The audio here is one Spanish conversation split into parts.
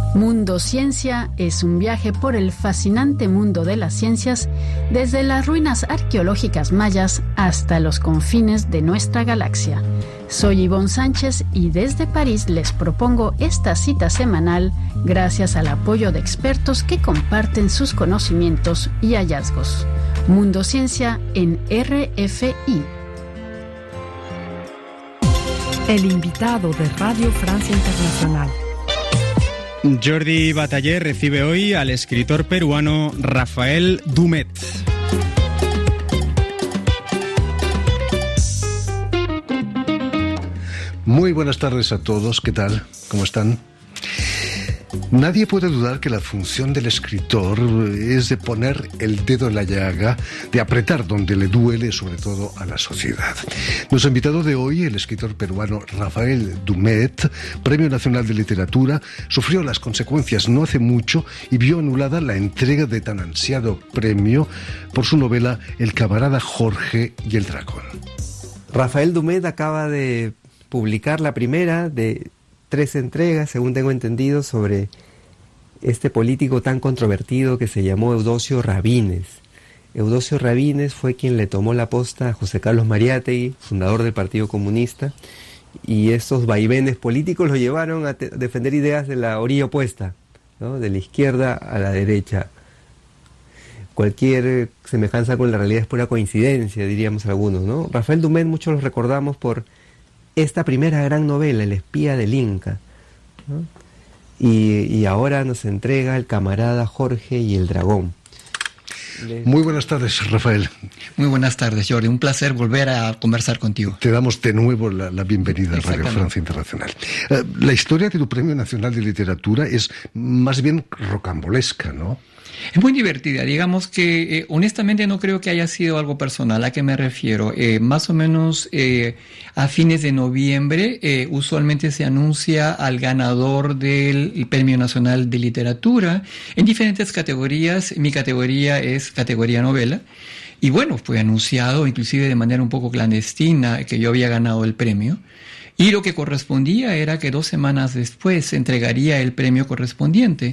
Mundo Ciencia es un viaje por el fascinante mundo de las ciencias, desde las ruinas arqueológicas mayas hasta los confines de nuestra galaxia. Soy Ivonne Sánchez y desde París les propongo esta cita semanal gracias al apoyo de expertos que comparten sus conocimientos y hallazgos. Mundo Ciencia en RFI. El invitado de Radio Francia Internacional. Jordi Bataller recibe hoy al escritor peruano Rafael Dumet. Muy buenas tardes a todos, ¿qué tal? ¿Cómo están? Nadie puede dudar que la función del escritor es de poner el dedo en la llaga, de apretar donde le duele, sobre todo a la sociedad. Nuestro invitado de hoy, el escritor peruano Rafael Dumet, Premio Nacional de Literatura, sufrió las consecuencias no hace mucho y vio anulada la entrega de tan ansiado premio por su novela El camarada Jorge y el dragón. Rafael Dumet acaba de publicar la primera de 3 entregas, según tengo entendido, sobre este político tan controvertido que se llamó Eudosio Rabines. Eudosio Rabines fue quien le tomó la posta a José Carlos Mariátegui, fundador del Partido Comunista, y estos vaivenes políticos lo llevaron a defender ideas de la orilla opuesta, ¿no? De la izquierda a la derecha. Cualquier semejanza con la realidad es pura coincidencia, diríamos algunos, ¿no? Rafael Dumet, muchos lo recordamos por esta primera gran novela, El espía del Inca, ¿no? Y ahora nos entrega El camarada Jorge y el dragón. Muy buenas tardes, Rafael. Muy buenas tardes, Jordi. Un placer volver a conversar contigo. Te damos de nuevo la bienvenida a Radio Francia Internacional. La historia de tu Premio Nacional de Literatura es más bien rocambolesca, ¿no? Es muy divertida. Digamos que honestamente no creo que haya sido algo personal. ¿A qué me refiero? Más o menos a fines de noviembre usualmente se anuncia al ganador del Premio Nacional de Literatura en diferentes categorías. Mi categoría es categoría novela. Y bueno, fue anunciado inclusive de manera un poco clandestina que yo había ganado el premio. Y lo que correspondía era que 2 semanas después se entregaría el premio correspondiente.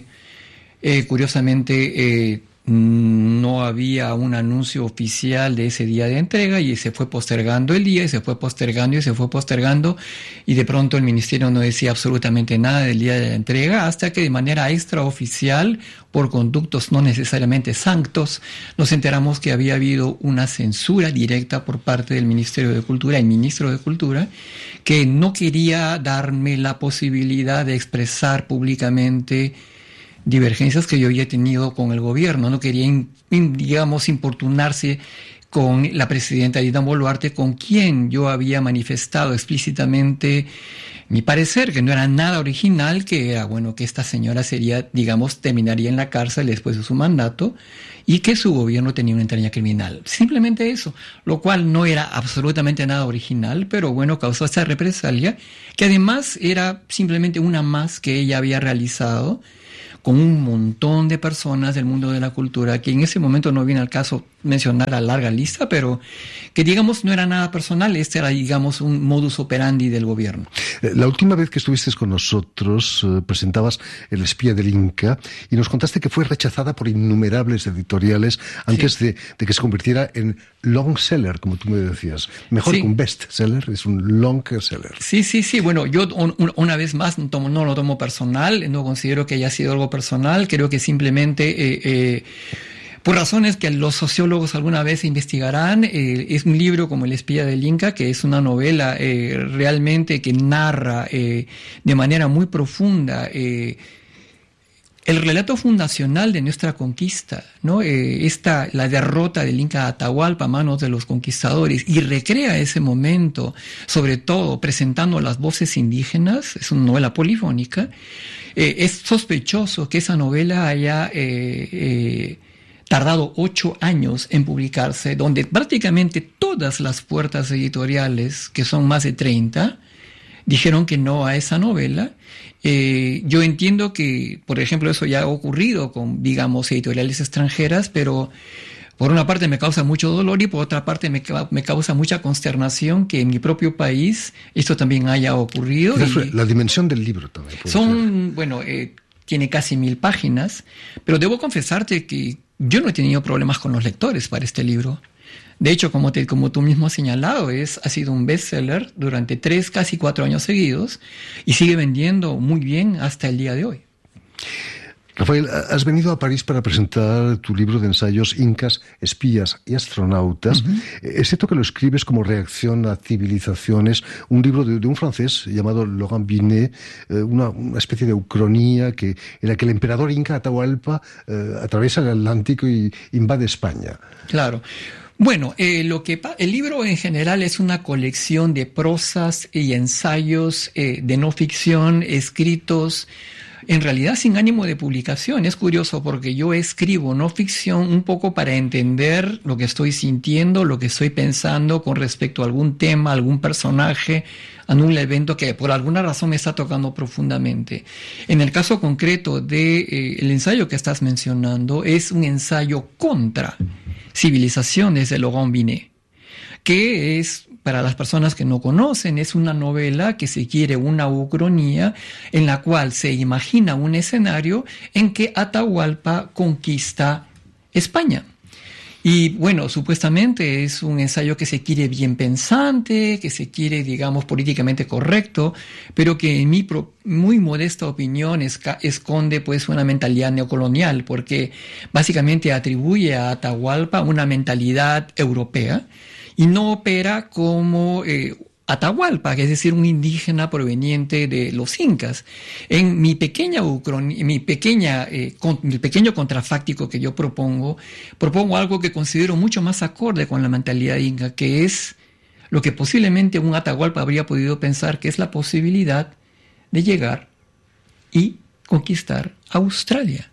Curiosamente no había un anuncio oficial de ese día de entrega y se fue postergando el día y se fue postergando y se fue postergando y de pronto el ministerio no decía absolutamente nada del día de la entrega hasta que de manera extraoficial, por conductos no necesariamente sanctos, nos enteramos que había habido una censura directa por parte del Ministerio de Cultura, el ministro de Cultura, que no quería darme la posibilidad de expresar públicamente divergencias que yo había tenido con el gobierno. No quería, digamos, importunarse con la presidenta Dina Boluarte, con quien yo había manifestado explícitamente mi parecer, que no era nada original, que era, bueno, que esta señora sería, digamos, terminaría en la cárcel después de su mandato y que su gobierno tenía una entraña criminal. Simplemente eso, lo cual no era absolutamente nada original, pero bueno, causó esa represalia, que además era simplemente una más que ella había realizado con un montón de personas del mundo de la cultura, que en ese momento no viene al caso mencionar la larga lista, pero que digamos no era nada personal, este era digamos un modus operandi del gobierno. La última vez que estuviste con nosotros presentabas El espía del Inca y nos contaste que fue rechazada por innumerables editoriales antes de que se convirtiera en long seller, como tú me decías. Mejor que un best seller, es un long seller. Sí. Bueno, yo una vez más no lo tomo personal, no considero que haya sido algo personal, creo que simplemente por razones que los sociólogos alguna vez investigarán, es un libro como El espía del Inca, que es una novela realmente que narra de manera muy profunda el relato fundacional de nuestra conquista, ¿no? La derrota del Inca Atahualpa a manos de los conquistadores, y recrea ese momento, sobre todo presentando las voces indígenas. Es una novela polifónica. Es sospechoso que esa novela haya tardado 8 años en publicarse, donde prácticamente todas las puertas editoriales, que son más de 30, dijeron que no a esa novela. Yo entiendo que, por ejemplo, eso ya ha ocurrido con, digamos, editoriales extranjeras, pero por una parte me causa mucho dolor y por otra parte me causa mucha consternación que en mi propio país esto también haya ocurrido. La dimensión del libro también. Son, bueno, tiene casi 1000 páginas, pero debo confesarte que yo no he tenido problemas con los lectores para este libro. De hecho, como tú mismo has señalado, ha sido un bestseller durante 3, casi 4 años seguidos y sigue vendiendo muy bien hasta el día de hoy. Rafael, has venido a París para presentar tu libro de ensayos Incas, espías y astronautas. Uh-huh. Es cierto que lo escribes como reacción a civilizaciones, un libro de un francés llamado Laurent Binet, una especie de ucronía en la que el emperador inca Atahualpa atraviesa el Atlántico y invade España. Claro. Bueno, el libro en general es una colección de prosas y ensayos de no ficción escritos en realidad sin ánimo de publicación. Es curioso porque yo escribo no ficción un poco para entender lo que estoy sintiendo, lo que estoy pensando con respecto a algún tema, algún personaje, a un evento que por alguna razón me está tocando profundamente. En el caso concreto el ensayo que estás mencionando es un ensayo contra Civilizaciones de Laurent Binet, que es, para las personas que no conocen, es una novela que se quiere una ucronía en la cual se imagina un escenario en que Atahualpa conquista España. Y bueno, supuestamente es un ensayo que se quiere bien pensante, que se quiere, digamos, políticamente correcto, pero que en mi muy modesta opinión esconde pues una mentalidad neocolonial, porque básicamente atribuye a Atahualpa una mentalidad europea y no opera como Atahualpa, que es decir, un indígena proveniente de los incas. En mi pequeño contrafáctico que yo propongo algo que considero mucho más acorde con la mentalidad inca, que es lo que posiblemente un Atahualpa habría podido pensar, que es la posibilidad de llegar y conquistar Australia.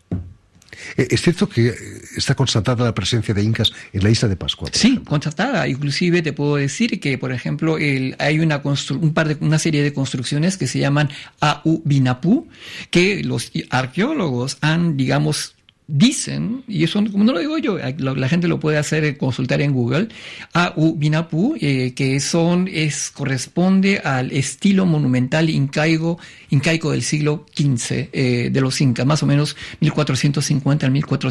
Es cierto que está constatada la presencia de incas en la isla de Pascua. Sí, constatada. Inclusive te puedo decir que, por ejemplo, hay una serie de construcciones que se llaman Aubinapu, que los arqueólogos han, digamos, dicen, y eso como no lo digo yo, la gente lo puede hacer, consultar en Google, Aubinapu, que corresponde al estilo monumental incaico del siglo XV, de los incas, más o menos 1450 al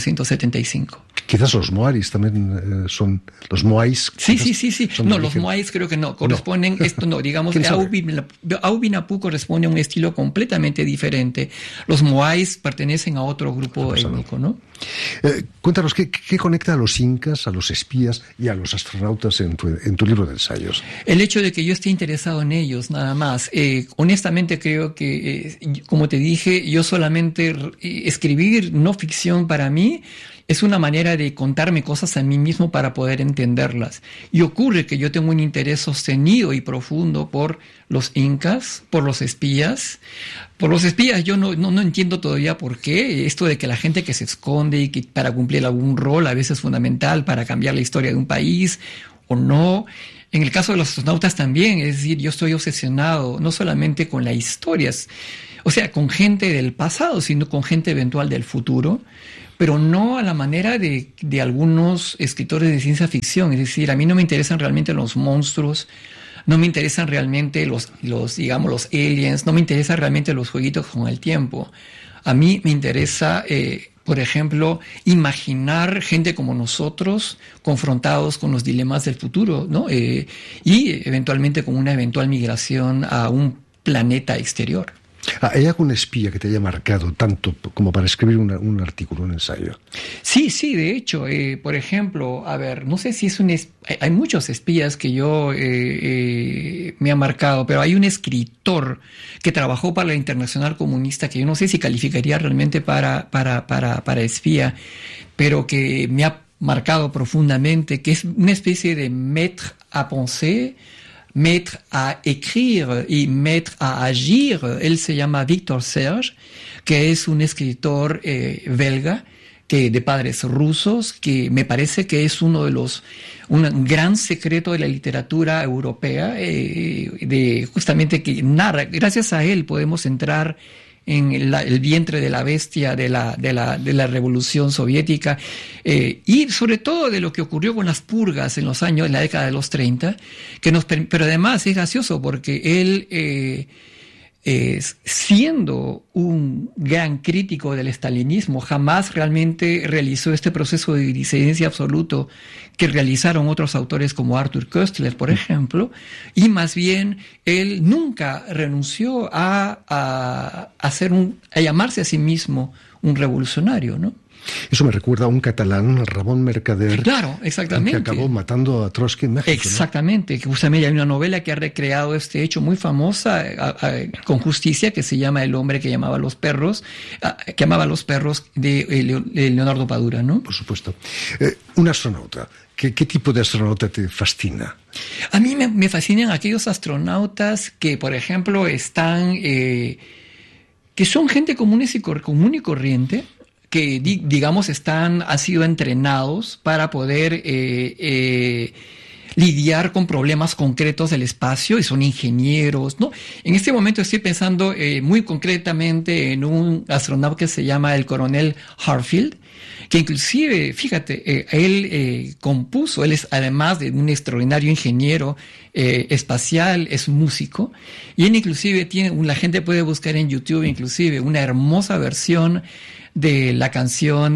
1475. Quizás los moais también son los moais. Sí. No, los moais creo que no corresponden. No. Esto no, digamos que Aubinapu corresponde a un estilo completamente diferente. Los moais pertenecen a otro grupo étnico, ¿no? Cuéntanos, ¿qué conecta a los incas, a los espías y a los astronautas en tu libro de ensayos? El hecho de que yo esté interesado en ellos, nada más. Honestamente creo que, como te dije, yo solamente escribir no ficción para mí es una manera de contarme cosas a mí mismo para poder entenderlas. Y ocurre que yo tengo un interés sostenido y profundo por los incas, por los espías. Por los espías yo no entiendo todavía por qué. Esto de que la gente que se esconde y que para cumplir algún rol a veces es fundamental para cambiar la historia de un país o no. En el caso de los astronautas también, es decir, yo estoy obsesionado no solamente con las historias, o sea, con gente del pasado, sino con gente eventual del futuro, pero no a la manera de algunos escritores de ciencia ficción. Es decir, a mí no me interesan realmente los monstruos, no me interesan realmente los aliens, no me interesan realmente los jueguitos con el tiempo. A mí me interesa, por ejemplo, imaginar gente como nosotros confrontados con los dilemas del futuro, ¿no? Y eventualmente con una eventual migración a un planeta exterior. ¿Hay algún espía que te haya marcado tanto como para escribir un artículo, un ensayo? Sí, de hecho, por ejemplo, no sé si hay muchos espías que yo me han marcado, pero hay un escritor que trabajó para la Internacional Comunista que yo no sé si calificaría realmente para espía, pero que me ha marcado profundamente, que es una especie de maître à penser, maître à écrire y maître à agir. Él se llama Victor Serge, que es un escritor belga, de padres rusos, que me parece que es un gran secreto de la literatura europea, justamente que narra. Gracias a él podemos entrar en el vientre de la bestia de la revolución soviética, y sobre todo de lo que ocurrió con las purgas en la década de los 30, pero además es gracioso porque él siendo un gran crítico del estalinismo, jamás realmente realizó este proceso de disidencia absoluto que realizaron otros autores como Arthur Koestler, por ejemplo, y más bien él nunca renunció a llamarse a sí mismo un revolucionario, ¿no? Eso me recuerda a un catalán, Ramón Mercader, claro, exactamente, que acabó matando a Trotsky en México. Exactamente, ¿no? Que justamente hay una novela que ha recreado este hecho muy famosa con justicia, que se llama El hombre que amaba a los perros, de Leonardo Padura, ¿no? Por supuesto. Un astronauta. ¿Qué tipo de astronauta te fascina? A mí me fascinan aquellos astronautas que, por ejemplo, están, que son gente común y corriente, que digamos han sido entrenados para poder lidiar con problemas concretos del espacio y son ingenieros, ¿no? En este momento estoy pensando muy concretamente en un astronauta que se llama el coronel Hartfield, que inclusive, fíjate, él compuso, él es además de un extraordinario ingeniero espacial, es músico, y él inclusive la gente puede buscar en YouTube inclusive una hermosa versión de la canción,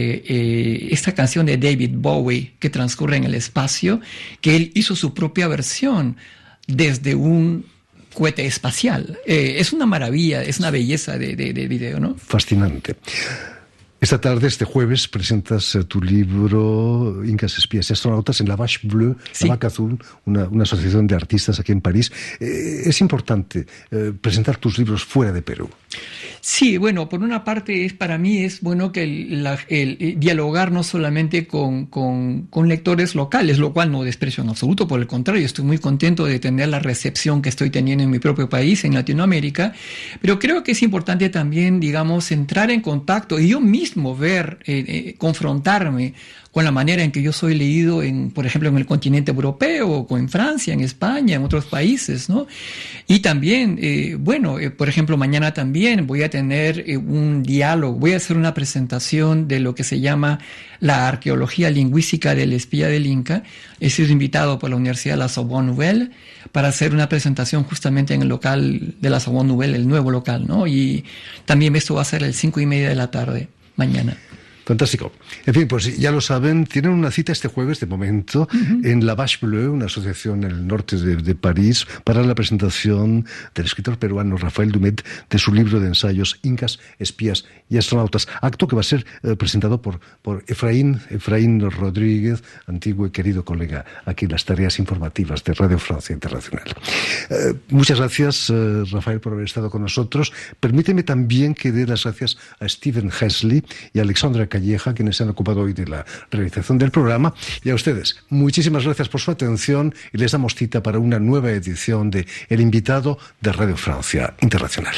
esta canción de David Bowie que transcurre en el espacio, que él hizo su propia versión desde un cohete espacial. Es una maravilla, es una belleza de video, ¿no? Fascinante. Esta tarde, este jueves, presentas tu libro Incas, espías y astronautas en la Vache Bleue, la Vaca Azul, una asociación de artistas aquí en París. Es importante presentar tus libros fuera de Perú. Sí, bueno, por una parte para mí es bueno que el dialogar no solamente con lectores locales, lo cual no desprecio en absoluto, por el contrario, estoy muy contento de tener la recepción que estoy teniendo en mi propio país, en Latinoamérica, pero creo que es importante también, digamos, entrar en contacto y yo mismo ver, confrontarme con la manera en que yo soy leído, por ejemplo, en el continente europeo, o en Francia, en España, en otros países, ¿no? Y también, por ejemplo, mañana también voy a tener un diálogo, voy a hacer una presentación de lo que se llama la arqueología lingüística del espía del Inca. He sido invitado por la Universidad de la Sorbonne Nouvelle para hacer una presentación justamente en el local de la Sorbonne Nouvelle, el nuevo local, ¿no? Y también esto va a ser a las 5:30 de la tarde, mañana. Fantástico. En fin, pues ya lo saben, tienen una cita este jueves, de momento, en la Vache Bleue, una asociación en el norte de París, para la presentación del escritor peruano Rafael Dumet de su libro de ensayos Incas, espías y astronautas. Acto que va a ser presentado por Efraín Rodríguez, antiguo y querido colega aquí en las tareas informativas de Radio Francia Internacional. Muchas gracias, Rafael, por haber estado con nosotros. Permíteme también que dé las gracias a Steven Hesley y a Alexandra Calleja, quienes se han ocupado hoy de la realización del programa, y a ustedes, muchísimas gracias por su atención y les damos cita para una nueva edición de El Invitado de Radio Francia Internacional.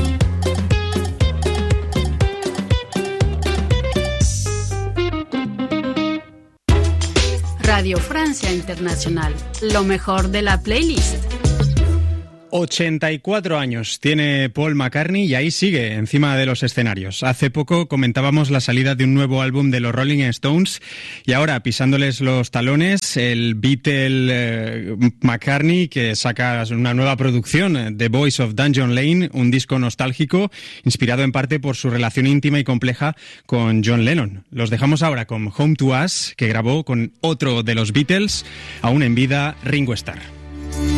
Radio Francia Internacional, lo mejor de la playlist. 84 años tiene Paul McCartney y ahí sigue, encima de los escenarios. Hace poco comentábamos la salida de un nuevo álbum de los Rolling Stones y ahora, pisándoles los talones, el Beatle McCartney, que saca una nueva producción, The Voice of Dungeon Lane, un disco nostálgico inspirado en parte por su relación íntima y compleja con John Lennon. Los dejamos ahora con Home to Us, que grabó con otro de los Beatles, aún en vida, Ringo Starr.